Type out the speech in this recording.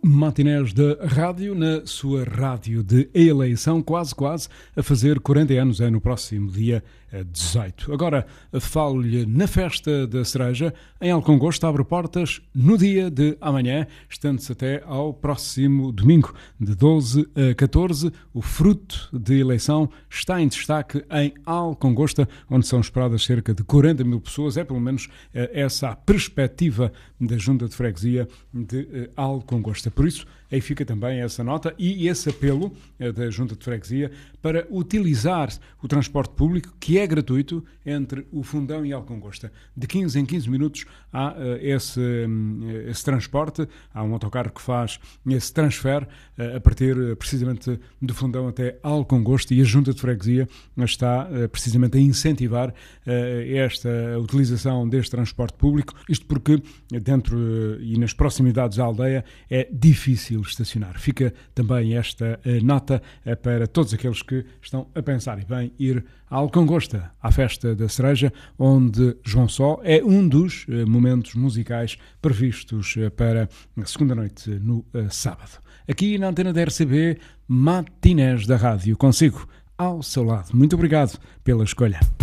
Matinés da rádio, na sua rádio de eleição, quase a fazer 40 anos, é no próximo dia 18. Agora, falo-lhe na Festa da Cereja, em Alcongosto, abre portas no dia de amanhã, estende-se até ao próximo domingo, de 12 a 14. O fruto de eleição está em destaque em Alcongosta, onde são esperadas cerca de 40 mil pessoas, é pelo menos essa a perspectiva da Junta de Freguesia de Alcongosta. Por isso, aí fica também essa nota e esse apelo da Junta de Freguesia para utilizar o transporte público, que é gratuito, entre o Fundão e Alcongosta. De 15 em 15 minutos há esse transporte, há um autocarro que faz esse transfer a partir precisamente do Fundão até Alcongosta, e a Junta de Freguesia está precisamente a incentivar esta utilização deste transporte público, isto porque dentro e nas proximidades da aldeia é difícil estacionar. Fica também esta nota para todos aqueles que estão a pensar e bem ir a Alcongosta, à Festa da Cereja, onde João Só é um dos momentos musicais previstos para a segunda noite no sábado. Aqui na antena da RCB, Matinés da Rádio, consigo ao seu lado. Muito obrigado pela escolha.